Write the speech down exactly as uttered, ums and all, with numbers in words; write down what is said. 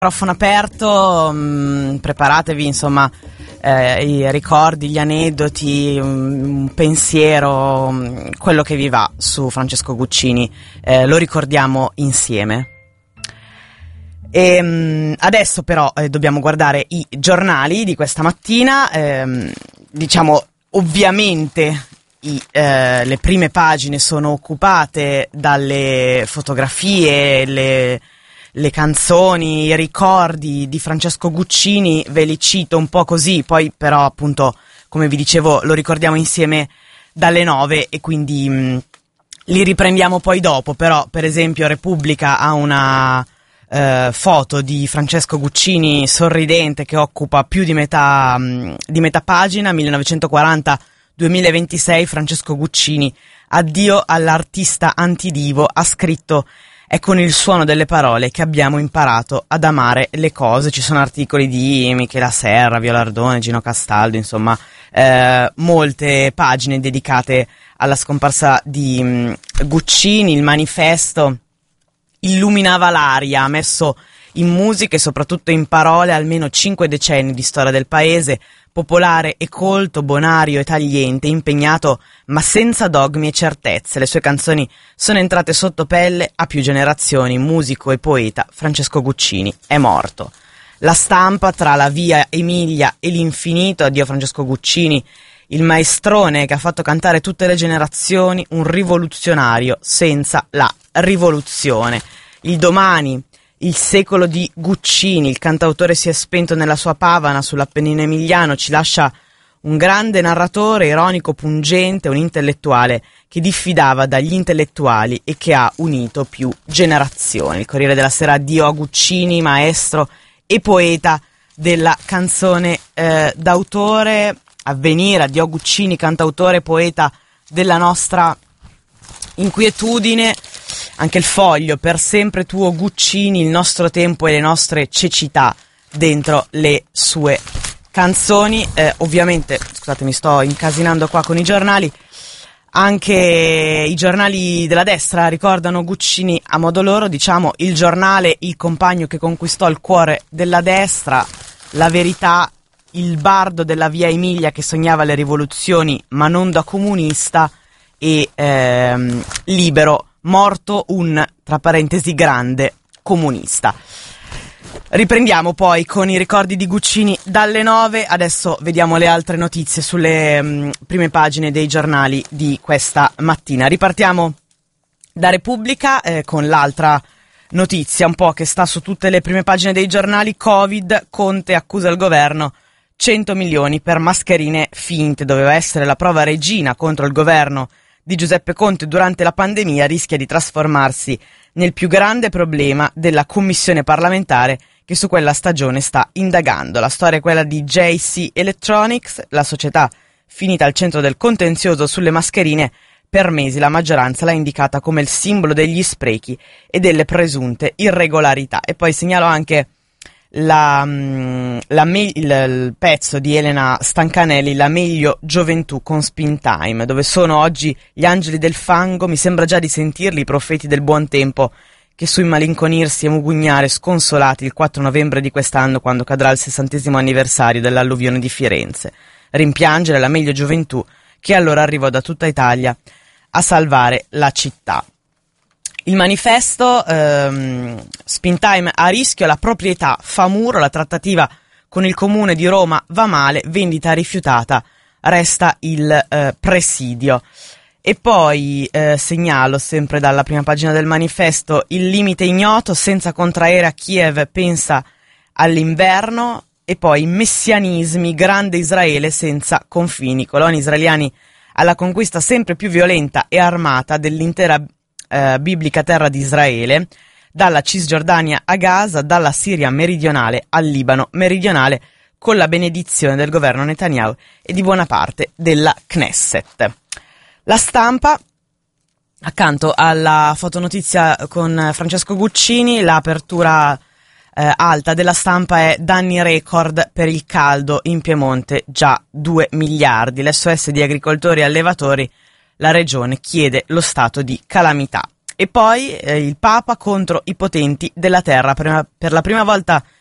Microfono aperto, mh, preparatevi insomma eh, i ricordi, gli aneddoti, un pensiero, mh, quello che vi va su Francesco Guccini, eh, lo ricordiamo insieme. E, mh, adesso però eh, dobbiamo guardare i giornali di questa mattina, ehm, diciamo ovviamente i, eh, le prime pagine sono occupate dalle fotografie, le le canzoni, i ricordi di Francesco Guccini. Ve li cito un po' così, poi però appunto come vi dicevo lo ricordiamo insieme dalle nove e quindi mh, li riprendiamo poi dopo. Però per esempio Repubblica ha una eh, foto di Francesco Guccini sorridente che occupa più di metà, mh, di metà pagina. millenovecentoquaranta duemilaventisei, Francesco Guccini, addio all'artista antidivo, ha scritto: è con il suono delle parole che abbiamo imparato ad amare le cose. Ci sono articoli di Michela Serra, Viola Ardone, Gino Castaldo, insomma eh, molte pagine dedicate alla scomparsa di mh, Guccini. Il Manifesto illuminava l'aria, ha messo in musica e soprattutto in parole almeno cinque decenni di storia del paese, popolare e colto, bonario e tagliente, impegnato ma senza dogmi e certezze. Le sue canzoni sono entrate sotto pelle a più generazioni. Musico e poeta, Francesco Guccini è morto. La Stampa, tra la Via Emilia e l'infinito, addio Francesco Guccini, il maestrone che ha fatto cantare tutte le generazioni, un rivoluzionario senza la rivoluzione. Il Domani, il secolo di Guccini, il cantautore si è spento nella sua Pavana sull'Appennino emiliano, ci lascia un grande narratore, ironico, pungente, un intellettuale che diffidava dagli intellettuali e che ha unito più generazioni. Il Corriere della Sera, addio a Guccini, maestro e poeta della canzone eh, d'autore. Avvenire, addio a Guccini, cantautore e poeta della nostra inquietudine. Anche il Foglio, per sempre tuo Guccini, il nostro tempo e le nostre cecità dentro le sue canzoni. Eh, ovviamente, scusate, mi sto incasinando qua con i giornali, anche i giornali della destra ricordano Guccini a modo loro. Diciamo Il Giornale, il compagno che conquistò il cuore della destra. La Verità, il bardo della Via Emilia che sognava le rivoluzioni ma non da comunista. E ehm, Libero, morto un, tra parentesi, grande comunista. Riprendiamo poi con i ricordi di Guccini dalle nove. Adesso vediamo le altre notizie sulle mh, prime pagine dei giornali di questa mattina. Ripartiamo da Repubblica eh, con l'altra notizia un po' che sta su tutte le prime pagine dei giornali. Covid, Conte accusa il governo, cento milioni per mascherine finte. Doveva essere la prova regina contro il governo di Giuseppe Conte durante la pandemia, rischia di trasformarsi nel più grande problema della commissione parlamentare che su quella stagione sta indagando. La storia è quella di J C Electronics, la società finita al centro del contenzioso sulle mascherine. Per mesi la maggioranza l'ha indicata come il simbolo degli sprechi e delle presunte irregolarità. E poi segnalo anche La, la me- il, il pezzo di Elena Stancanelli, La meglio gioventù con Spin Time, dove sono oggi gli angeli del fango. Mi sembra già di sentirli, i profeti del buon tempo, che sui malinconirsi e mugugnare sconsolati il quattro novembre di quest'anno, quando cadrà il sessantesimo anniversario dell'alluvione di Firenze. Rimpiangere la meglio gioventù che allora arrivò da tutta Italia a salvare la città. Il Manifesto, ehm, Spin Time a rischio, la proprietà fa muro, la trattativa con il comune di Roma va male, vendita rifiutata, resta il eh, presidio. E poi eh, segnalo sempre dalla prima pagina del Manifesto il limite ignoto, senza contraerre a Kiev pensa all'inverno. E poi messianismi, grande Israele senza confini, coloni israeliani alla conquista sempre più violenta e armata dell'intera Eh, biblica terra di Israele, dalla Cisgiordania a Gaza, dalla Siria meridionale al Libano meridionale, con la benedizione del governo Netanyahu e di buona parte della Knesset. La Stampa, accanto alla fotonotizia con Francesco Guccini, l'apertura eh, alta della Stampa è danni record per il caldo in Piemonte, già due miliardi. L'S O S di agricoltori e allevatori, la regione chiede lo stato di calamità. E poi eh, il Papa contro i potenti della terra. Per, per la prima volta